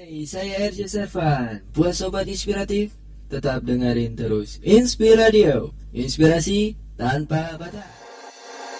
Hai, saya RJ Servan. Buat sobat inspiratif, tetap dengerin terus Inspiradio, inspirasi tanpa batas.